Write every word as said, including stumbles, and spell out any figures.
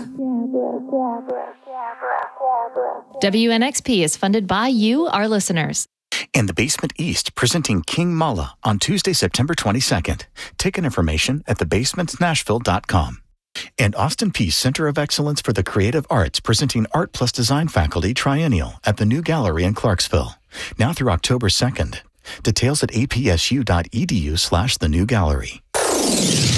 W N X P is funded by you, our listeners. And the Basement East presenting King Mala on Tuesday, September twenty-second. Ticket information at the basements nashville dot com. And Austin Peay Center of Excellence for the Creative Arts presenting Art Plus Design Faculty Triennial at the New Gallery in Clarksville. Now through October second. Details at a p s u dot e d u slash the new gallery.